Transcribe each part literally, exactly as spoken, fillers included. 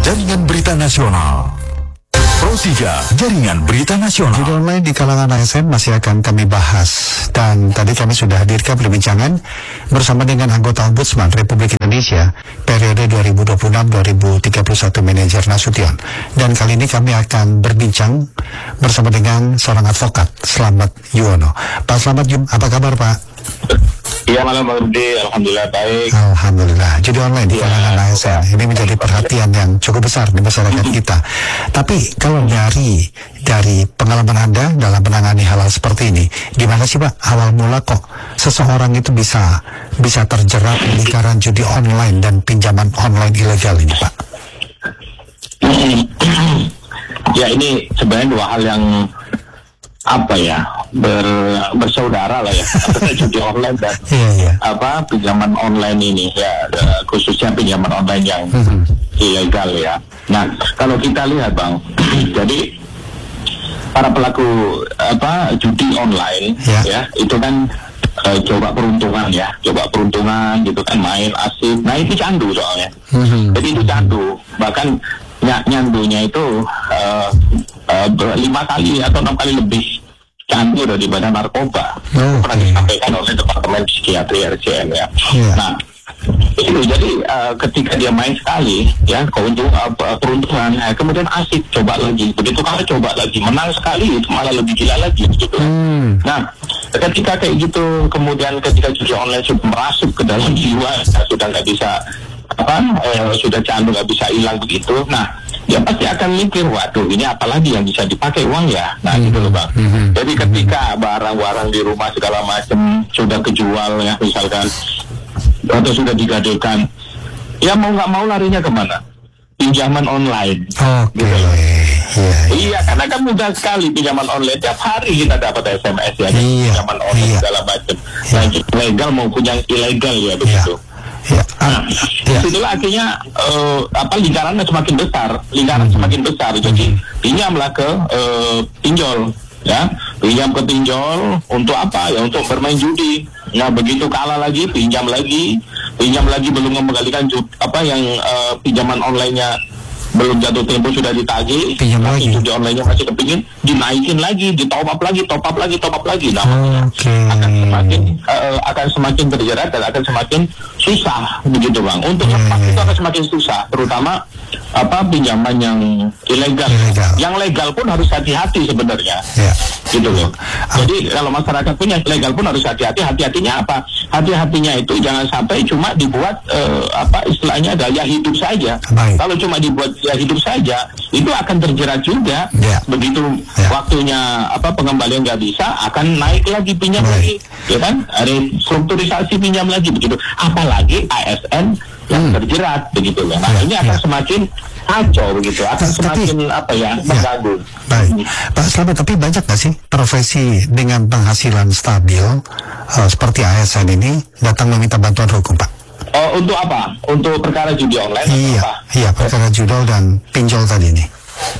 Jaringan Berita Nasional. Pro tiga, Jaringan Berita Nasional. Judi online di kalangan A S N masih akan kami bahas. Dan tadi kami sudah hadirkan perbincangan bersama dengan anggota Ombudsman Republik Indonesia periode dua ribu dua puluh enam sampai dua ribu tiga puluh satu, Manajer Nasution. Dan kali ini kami akan berbincang bersama dengan seorang advokat, Slamet Yuwono. Pak Slamet, apa kabar Pak? Iya, malam Pak Rudi, alhamdulillah baik. Alhamdulillah. Judi online di kalangan A S N ini menjadi perhatian yang cukup besar di masyarakat kita. Tapi kalau dari dari pengalaman Anda dalam menangani hal-hal seperti ini, gimana sih Pak awal mula kok seseorang itu bisa bisa terjerat lingkaran judi online dan pinjaman online ilegal ini Pak? Ya, ini sebenarnya dua hal yang apa ya ber, bersaudara lah ya, judi online dan yeah, yeah. apa pinjaman online ini ya, khususnya pinjaman online yang mm-hmm. ilegal ya. Nah, kalau kita lihat Bang, jadi para pelaku apa judi online yeah. ya itu kan uh, coba peruntungan ya, coba peruntungan gitu kan, main asik. Nah itu candu soalnya, mm-hmm. jadi itu candu, bahkan ny- nyandunya itu uh, Uh, lima kali atau enam kali lebih candu daripada narkoba. Oh, pernah disampaikan oleh Departemen Psikiatri R C M ya. Yeah. Nah, itu jadi uh, ketika dia main sekali ya keuntung uh, peruntungan, uh, kemudian asik coba lagi. Begitu kalau coba lagi menang sekali itu malah lebih gila lagi gitu. Hmm. Nah, ketika kayak gitu, kemudian ketika judi online sudah merasuk ke dalam jiwa, ya, sudah nggak bisa apa, uh, sudah candu nggak bisa hilang begitu. Nah, dia pasti akan mikir, waduh ini apalagi yang bisa dipakai uang ya. Nah mm-hmm. gitu loh Bang. Mm-hmm. Jadi ketika barang-barang di rumah segala macam sudah kejual ya misalkan, atau sudah digadekan, ya mau nggak mau larinya kemana? Pinjaman online. Oke. Okay. Gitu loh. Yeah, yeah. Iya, karena kan mudah sekali pinjaman online. Tiap hari kita dapat S M S ya, yeah. pinjaman online yeah. segala macam. Yeah. Baik legal maupun yang ilegal ya begitu. Yeah. Ya, nah, ya. Disitulah akhirnya uh, apa lingkarannya semakin besar, lingkaran hmm. semakin besar. Jadi pinjamlah ke uh, pinjol, ya, pinjam ke pinjol untuk apa? Ya untuk bermain judi. Nah begitu kalah lagi, pinjam lagi, pinjam lagi belum mengembalikan judi, apa yang uh, pinjaman online-nya belum jatuh tempo sudah ditagih, tapi judi online-nya masih kepingin, dinaikin lagi, di top up lagi, top up lagi, top up lagi. Nah, okay. akan semakin uh, akan semakin terjerat dan akan semakin susah begitu Bang. Untuk yeah, lepas yeah. itu akan semakin susah, terutama apa pinjaman yang ilegal. ilegal. Yang legal pun harus hati-hati sebenarnya. Yeah. Gitu loh. Uh. Jadi kalau masyarakat punya legal pun harus hati-hati. Hati-hatinya apa? Hati-hatinya itu jangan sampai cuma dibuat uh, apa istilahnya gaya hidup saja. Baik. Kalau cuma dibuat ya hidup saja, itu akan terjerat juga. Yeah. Begitu yeah. waktunya apa pengembalian nggak bisa, akan naik lagi pinjam right. lagi, ya kan? Ada strukturisasi pinjam lagi begitu. Apalagi A S N yang hmm. terjerat begitu loh. Nah yeah. ini akan yeah. semakin kacau begitu, akan tapi, semakin apa ya mengganggu. Ya. Baik, Pak Slamet, tapi banyak nggak sih profesi dengan penghasilan stabil uh, seperti A S N ini datang meminta bantuan hukum, Pak? Oh, untuk apa? Untuk perkara judi online? Iya, apa? iya perkara judol dan pinjol tadi nih.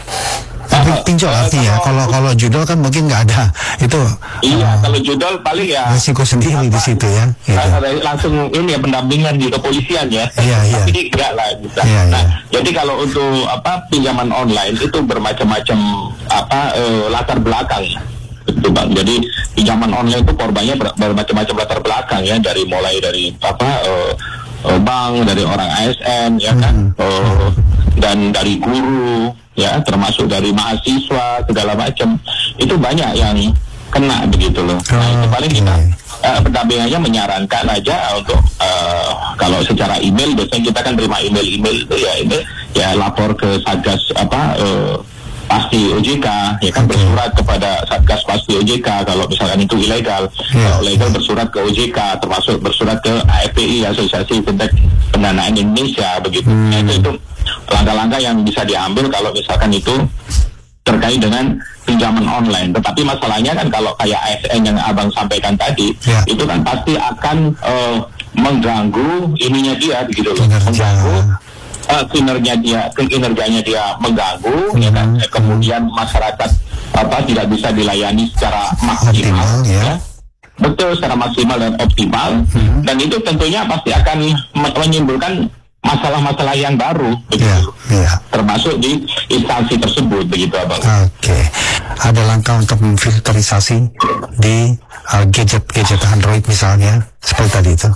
Tapi uh, pinjol uh, artinya kalau kalau judol kan mungkin nggak ada itu. Iya, uh, kalau judol paling ya risiko sendiri apa, di situ ya. Gitu. Langsung ini ya pendampingan di kepolisian ya. Iya, iya. Tapi enggak lah bisa. Iya, nah, iya. jadi kalau untuk apa pinjaman online itu bermacam-macam apa uh, latar belakang. Betul Bang. Jadi pinjaman online itu korbannya ber, bermacam-macam latar belakang ya, dari mulai dari apa uh, uh, bank, dari orang A S N ya kan, hmm. uh, dan dari guru ya, termasuk dari mahasiswa segala macam. Itu banyak yang kena begitu loh. Nah itu paling kita uh, pendampingannya menyarankan aja untuk uh, kalau secara email, biasanya kita kan terima email-email itu ya email ya lapor ke Satgas apa uh, Pasti O J K ya kan, bersurat kepada Satgas Pasti O J K kalau misalkan itu ilegal. Yeah. Kalau legal bersurat ke O J K, termasuk bersurat ke A F P I, Asosiasi Fintech Pendanaan Indonesia begitu. Hmm. Nah, itu itu langkah-langkah yang bisa diambil kalau misalkan itu terkait dengan pinjaman online. Tetapi masalahnya kan kalau kayak A S N yang Abang sampaikan tadi, yeah. itu kan pasti akan uh, mengganggu ininya dia begitu loh, mengganggu Uh, kinerja dia, kinerjanya dia mengganggu, mm-hmm. ya kan. Kemudian masyarakat apa tidak bisa dilayani secara maksimal, optimal, ya. ya, betul secara maksimal dan optimal, mm-hmm. dan itu tentunya pasti akan menimbulkan masalah-masalah yang baru, begitu. Ya, ya. Termasuk di instansi tersebut, begitu Abang. Oke, ada langkah untuk memfilterisasi di uh, gadget-gadget Android misalnya, seperti tadi itu.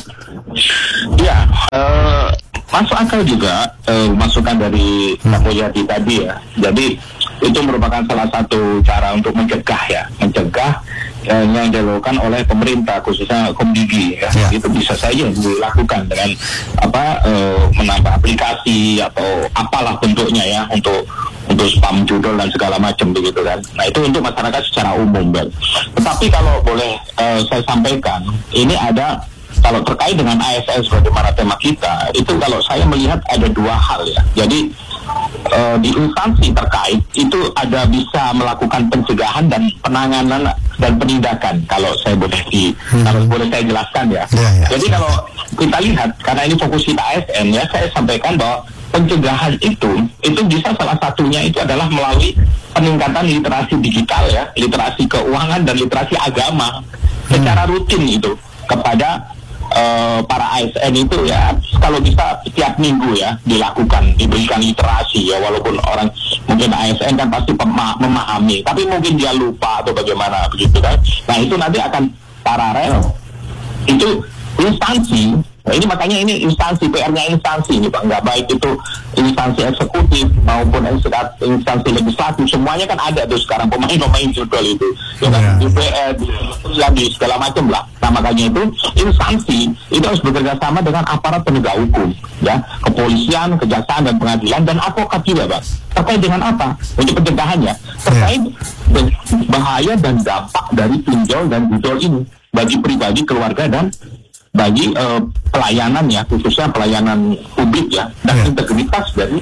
Ya, uh, masuk akal juga uh, masukan dari Pak Mulyadi tadi ya. Jadi itu merupakan salah satu cara untuk mencegah ya, mencegah uh, yang dilakukan oleh pemerintah khususnya Komdigi ya. Ya. Itu bisa saja dilakukan dengan apa uh, menambah aplikasi atau apalah bentuknya ya untuk untuk spam judul dan segala macam begitu kan. Nah itu untuk masyarakat secara umum kan. Tetapi kalau boleh uh, saya sampaikan, ini ada kalau terkait dengan A S N sebagaimana tema kita, itu kalau saya melihat ada dua hal ya. Jadi uh, di instansi terkait itu ada bisa melakukan pencegahan dan penanganan dan penindakan. Kalau saya boleh di, hmm. kalau boleh saya jelaskan ya. Ya, ya. Jadi kalau kita lihat karena ini fokus kita A S N ya, saya sampaikan bahwa pencegahan itu itu bisa salah satunya itu adalah melalui peningkatan literasi digital ya, literasi keuangan dan literasi agama hmm. secara rutin itu kepada Uh, para A S N itu ya kalau bisa setiap minggu ya dilakukan, diberikan literasi ya, walaupun orang mungkin A S N kan pasti pema- memahami tapi mungkin dia lupa atau bagaimana begitu kan. Nah itu nanti akan paralel itu instansi. Nah, ini makanya ini instansi, P R-nya instansi ini Pak, nggak baik itu instansi eksekutif maupun instansi legislatif, semuanya kan ada tuh sekarang pemain-pemain judul itu, ya kan, D P R, lagi segala macam lah. Nah makanya itu instansi itu harus bekerja sama dengan aparat penegak hukum, ya, kepolisian, kejaksaan dan pengadilan dan advokat juga Pak. Terkait dengan apa? Untuk pencegahannya, terkait dengan bahaya dan dampak dari pinjol dan judul ini bagi pribadi, keluarga dan bagi uh, pelayanan ya, khususnya pelayanan publik ya, dan yeah. integritas dari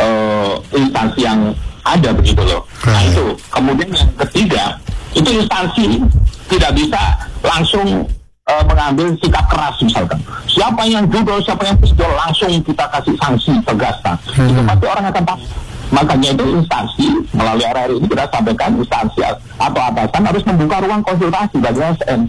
uh, instansi yang ada begitu loh. Right. Nah itu, kemudian yang ketiga, itu instansi tidak bisa langsung uh, mengambil sikap keras misalkan. Siapa yang judul, siapa yang pistol, langsung kita kasih sanksi tegas. Nah, hmm. itu pasti orang akan tahu. Makanya itu instansi, melalui R R I ini kita sampaikan instansi atau atasan harus membuka ruang konsultasi bagi A S N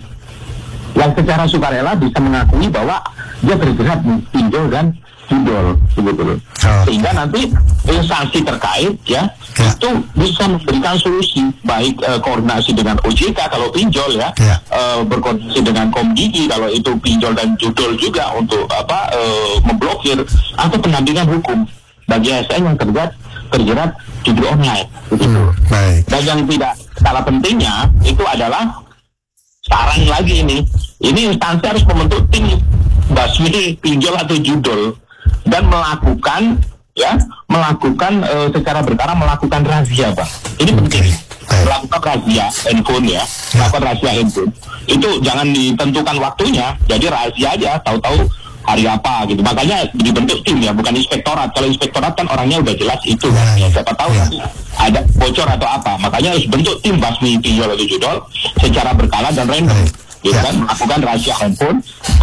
yang secara sukarela bisa mengakui bahwa dia bergerak pinjol dan judol begitu loh. Oh. Sehingga nanti instansi terkait ya, ya itu bisa memberikan solusi baik uh, koordinasi dengan O J K kalau pinjol ya, ya. Uh, berkoordinasi dengan Komdigi kalau itu pinjol dan judol juga untuk apa uh, memblokir atau pendampingan hukum bagi A S N yang terjerat terjerat judi online begitu. Hmm, baik. Dan yang tidak kalah pentingnya itu adalah saran lagi ini, ini instansi harus membentuk tim basmi pinjol atau judol dan melakukan ya melakukan uh, secara berkala melakukan razia Bang. Ini penting. Melakukan razia handphone ya, melakukan razia handphone. Itu jangan ditentukan waktunya, jadi razia aja, tahu-tahu hari apa gitu. Makanya dibentuk tim ya, bukan inspektorat. Kalau inspektorat kan orangnya udah jelas itu kan. Ya, siapa tahu ya. Ada bocor atau apa. Makanya harus bentuk tim basmi pinjol atau judol secara berkala dan random. Gitu kan, melakukan razia handphone.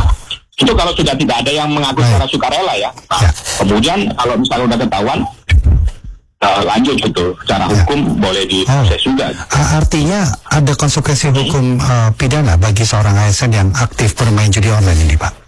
Itu kalau sudah tidak ada yang mengaku secara sukarela ya. Nah, ya. Kemudian kalau misalnya udah ketahuan, uh, lanjut gitu. Secara ya. Hukum boleh diproses oh. juga. Artinya ada konsekuensi hmm. hukum uh, pidana bagi seorang A S N yang aktif bermain judi online ini, Pak?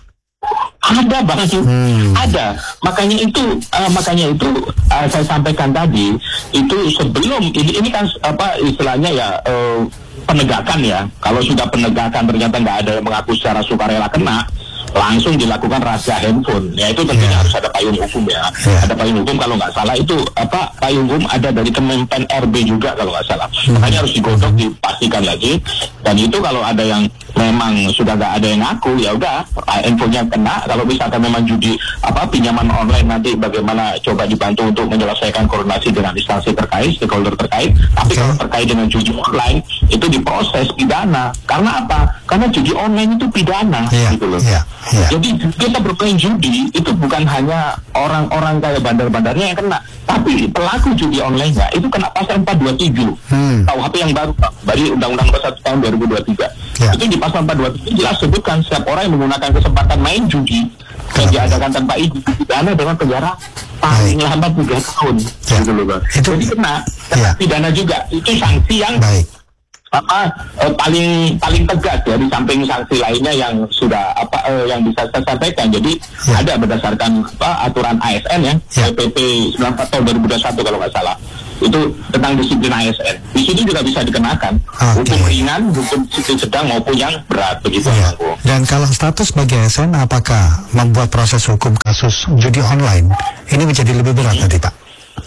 Ada Bang, hmm. ada. Makanya itu, uh, makanya itu uh, saya sampaikan tadi itu sebelum ini, ini kan apa istilahnya ya uh, penegakan ya. Kalau sudah penegakan ternyata nggak ada yang mengaku secara sukarela kena, langsung dilakukan razia handphone. Ya itu tentunya yeah. harus ada payung hukum ya. Yeah. Ada payung hukum kalau nggak salah itu apa payung hukum ada dari Kemenpan R B juga kalau nggak salah. Hmm. Makanya harus digodok dipastikan lagi. Dan itu kalau ada yang memang sudah nggak ada yang ngaku ya udah handphonenya kena. Kalau misalkan memang judi apa pinjaman online nanti bagaimana coba dibantu untuk menyelesaikan koordinasi dengan instansi terkait, stakeholder terkait. Tapi okay. kalau terkait dengan judi online itu diproses pidana. Karena apa? Karena judi online itu pidana yeah. gitu loh. Yeah. Yeah. Jadi kita bermain judi itu bukan hanya orang-orang kayak bandar-bandarnya yang kena, tapi pelaku judi online-nya itu kena pasal empat dua tujuh. Hmm. K U H P yang baru Pak, dari Undang-Undang Nomor satu tahun dua ribu dua puluh tiga. Yeah. Itu di pasal empat dua tujuh jelas sebutkan setiap orang yang menggunakan kesempatan main judi yang diadakan tanpa izin pidana dengan penjara paling lambat tiga tahun. Yeah. Gitu loh, Pak. Itu, jadi kena, kena yeah. pidana juga. Itu sanksi yang Baik. apa eh, paling paling tegas ya di samping sanksi lainnya yang sudah apa eh, yang bisa saya sampaikan. Jadi ya. ada berdasarkan apa aturan A S N ya, Ya. P P sembilan puluh empat tahun dua ribu dua puluh satu kalau nggak salah. Itu tentang disiplin A S N. Di situ juga bisa dikenakan okay. hukum ringan, hukum sedang maupun yang berat begitu. Ya. Aku. Dan kalau status bagi A S N, apakah membuat proses hukum kasus judi online ini menjadi lebih berat nanti, Pak?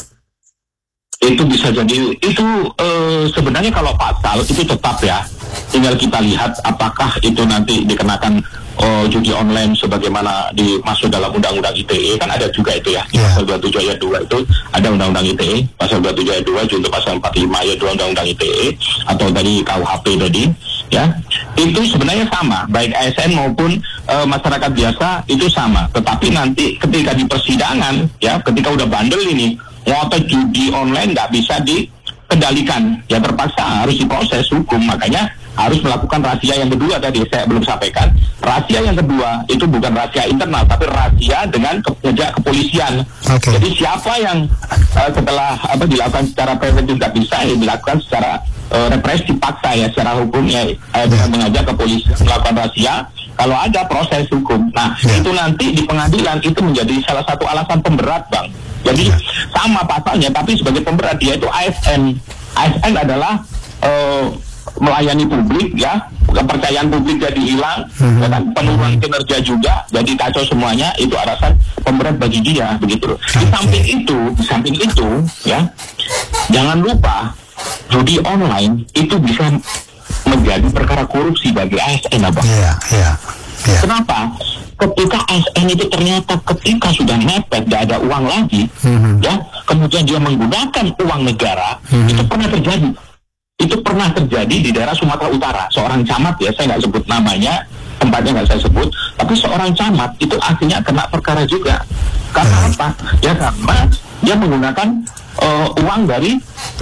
Itu bisa jadi itu eh, sebenarnya kalau pasal itu tetap ya, tinggal kita lihat apakah itu nanti dikenakan oh, judi online sebagaimana dimaksud dalam undang-undang I T E, kan ada juga itu ya, yeah. pasal dua puluh tujuh ayat dua itu ada undang-undang I T E, pasal dua puluh tujuh ayat dua junto pasal empat puluh lima ayat dua undang-undang I T E atau dari K U H P tadi ya, itu sebenarnya sama baik A S N maupun uh, masyarakat biasa itu sama, tetapi nanti ketika di persidangan ya, ketika udah bandel ini ngotot judi online nggak bisa dikendalikan ya, terpaksa harus diproses hukum. Makanya harus melakukan rahasia yang kedua tadi saya belum sampaikan. Rahasia yang kedua itu bukan rahasia internal tapi rahasia dengan kerja kepolisian. Okay. Jadi siapa yang uh, setelah apa dilakukan secara preventif nggak bisa ya dilakukan secara uh, represif paksa ya, secara hukum ya, uh, dengan mengajak kepolisian melakukan rahasia. Kalau ada proses hukum, nah yeah. itu nanti di pengadilan itu menjadi salah satu alasan pemberat, Bang. Jadi yeah. sama pasalnya, tapi sebagai pemberat yaitu A S N. A S N adalah uh, melayani publik ya, kepercayaan publik jadi hilang, mm-hmm. ya kan? Penurunan kinerja juga, jadi kacau semuanya. Itu alasan pemberat bagi dia, begitu. Okay. Di samping itu, di samping itu, ya, jangan lupa judi online itu bisa menjadi perkara korupsi bagi A S N, Abang. Iya, iya. Ya. Kenapa? Ketika A S N itu ternyata ketika sudah mepet, tidak ada uang lagi, mm-hmm. ya, kemudian dia menggunakan uang negara, mm-hmm. itu pernah terjadi. Itu pernah terjadi di daerah Sumatera Utara. Seorang camat ya, saya nggak sebut namanya, tempatnya nggak saya sebut, tapi seorang camat itu akhirnya kena perkara juga. Karena mm-hmm. apa? Ya karena dia menggunakan uh, uang dari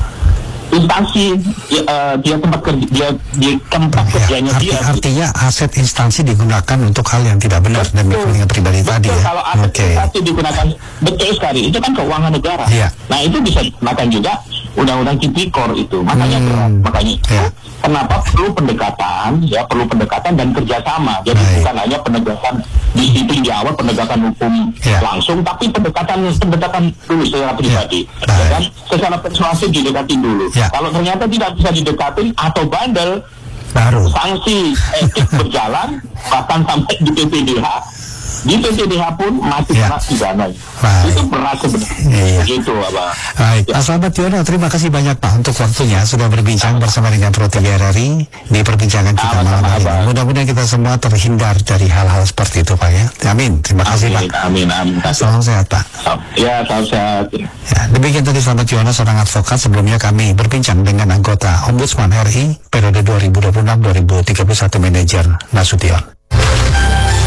instansi ya, uh, dia tempat kerja dia di tempat ya, kerjanya arti, dia. Artinya aset instansi digunakan untuk hal yang tidak benar demi kepentingan pribadi betul, tadi ya. Kalau aset okay. instansi digunakan betul sekali, itu kan keuangan negara. Ya. Nah itu bisa digunakan juga undang-undang Tipikor itu. Makanya hmm. berat. Makanya itu ya. Kenapa perlu pendekatan ya, perlu pendekatan dan kerjasama. Jadi Baik. bukan hanya penegakan disiplin di awal, penegakan hukum ya. langsung, tapi pendekatan pendekatan dulu secara pribadi. Ya. Ya kan? Secara persuasif didekatin dulu. Ya. Kalau ternyata tidak bisa didekatin atau bandel, baru sanksi etik berjalan, bahkan sampai di P P D H. Di P P D H pun masih ya. kena pidana. Itu berat sebenarnya. Iya. Begitu, Abang. Baik, Pak Slamet Yono, terima kasih banyak Pak untuk waktunya sudah berbincang bersama dengan Pro tiga R R I di perbincangan kita malam hari ini. Mudah-mudahan kita semua terhindar dari hal-hal seperti itu, Pak ya. Amin. Terima kasih, amin, Pak. Amin, amin. Salam sehat, Pak. Ya, salam sehat. Ya, demikian tadi Slamet Yono, seorang advokat. Sebelumnya kami berbincang dengan anggota Ombudsman R I periode dua ribu dua puluh enam sampai dua ribu tiga puluh satu manajer Nasution.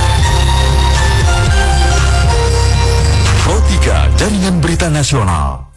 Pro tiga Jaringan Berita Nasional.